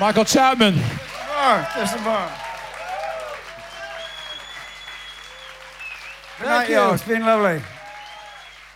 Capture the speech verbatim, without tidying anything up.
Michael Chapman. More, just some more. Good night, you. y'all. It's been lovely.